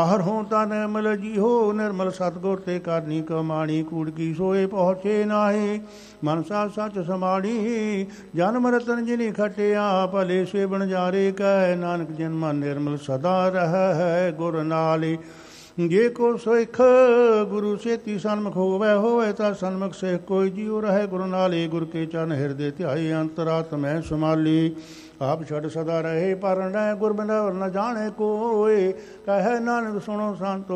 ਹਰ ਹੋਂ ਤਾਂ ਨਿਰਮਲ ਜੀ ਹੋ ਨਿਰਮਲ ਸਤਗੁਰ ਤੇ ਕਰਨੀ ਕਮਾਣੀ ਕੂੜ ਕੀ ਸੋਏ ਪਹੁੰਚੇ ਨਾਹੀ ਮਨ ਸਾ ਸੱਚ ਸਮਾੜੀ ਜਨਮ ਰਤਨ ਜਿਨੀ ਖਟਿਆ ਭਲੇ ਸੇ ਬਣਜਾਰੇ ਕਹਿ ਨਾਨਕ ਜਨ ਮਨ ਨਿਰਮਲ ਸਦਾ ਰਹਿ ਗੁਰ ਨਾਲੇ ਜੇ ਕੋ ਸਿੱਖ ਗੁਰੂ ਸੇਤੀ ਸਨਮੁਖ ਹੋਵੇ ਹੋਵੇ ਤਾਂ ਸਨਮੁਖ ਸਿੱਖ ਕੋਈ ਜੀਉ ਰਹੇ ਗੁਰੂ ਨਾਲੇ ਗੁਰ ਕੇ ਚਰਨ ਹਿਰਦੇ ਧਿਆਏ ਅੰਤਰਾਤਮੈ ਸਮਾਲੀ ਆਪ ਛੱਡ ਸਦਾ ਰਹੇ ਪਰ ਗੁਰਬਿੰਦ ਨ ਜਾਣੇ ਕੋਏ ਕਹਿ ਨਾਨਕ ਸੁਣੋ ਸੰਤੋ